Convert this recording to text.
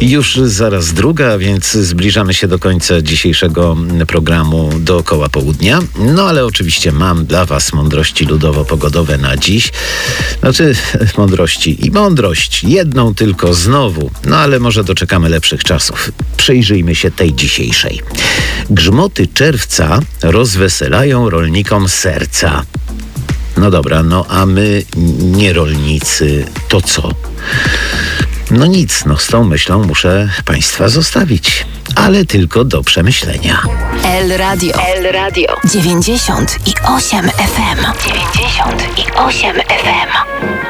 Już zaraz druga, więc zbliżamy się do końca dzisiejszego programu dookoła południa. No ale oczywiście mam dla Was mądrości ludowo-pogodowe na dziś. Znaczy mądrości i mądrość. Jedną tylko znowu. No ale może doczekamy lepszych czasów. Przyjrzyjmy się tej dzisiejszej. Grzmoty czerwca rozweselają rolnikom serca. No dobra, no a my, nie rolnicy, to co? No nic, no z tą myślą muszę Państwa zostawić, ale tylko do przemyślenia. El Radio 98 FM. 98 FM.